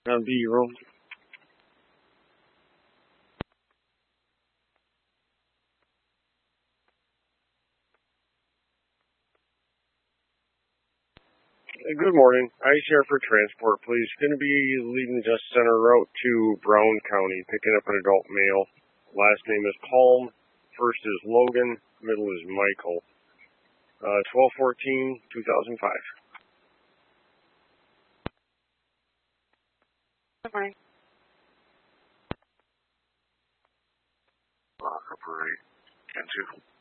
B-roll. Good morning. iShare for transport, please. Going to be leaving just center route to Brown County, picking up an adult male. Last name is Palm. First is Logan. Middle is Michael. 12/14/2005. Good morning. Operate into